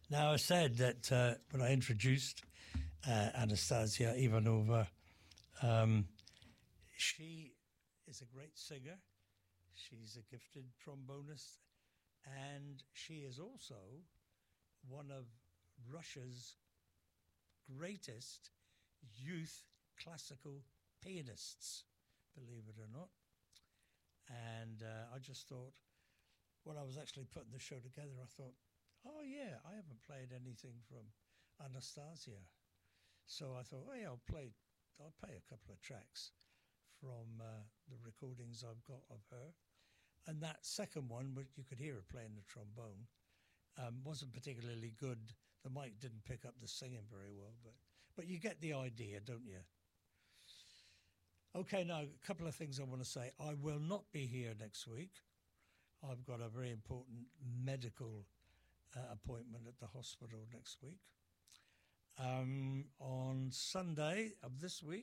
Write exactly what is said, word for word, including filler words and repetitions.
Now, I said that uh, when I introduced uh, Anastasia Ivanova, um, she is a great singer. She's a gifted trombonist, and she is also one of Russia's greatest youth classical pianists, believe it or not. And uh, I just thought, when I was actually putting the show together, I thought, oh yeah, I haven't played anything from Anastasia. So I thought, hey, I'll play, I'll play a couple of tracks from uh, the recordings I've got of her. And that second one, which you could hear her playing the trombone, um, wasn't particularly good. The mic didn't pick up the singing very well, but but you get the idea, don't you? Okay, now a couple of things I want to say. I will not be here next week. I've got a very important medical uh, appointment at the hospital next week. Um, on Sunday of this week,